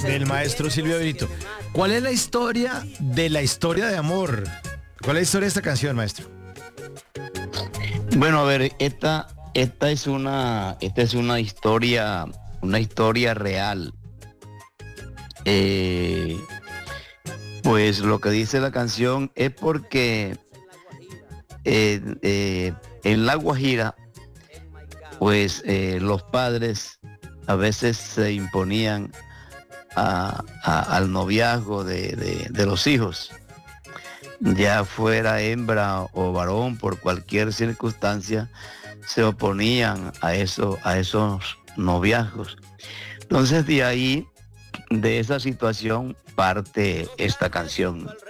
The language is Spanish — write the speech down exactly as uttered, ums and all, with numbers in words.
del maestro Silvio Brito. ¿Cuál es la historia de la historia de amor? ¿Cuál es la historia de esta canción, maestro? Bueno, a ver, esta, esta es una, esta es una historia, una historia real. Eh, pues lo que dice la canción es porque eh, eh, en La Guajira, pues eh, los padres a veces se imponían a, a, al noviazgo de, de, de los hijos, ya fuera hembra o varón, por cualquier circunstancia, se oponían a, eso, a esos noviazgos. Entonces de ahí, de esa situación, parte esta canción.